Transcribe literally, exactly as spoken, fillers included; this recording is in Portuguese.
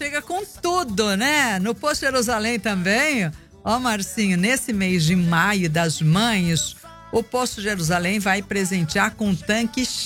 chega com tudo, né? No Posto Jerusalém também. Ó, Marcinho, nesse mês de maio das mães, o Posto Jerusalém vai presentear com um tanque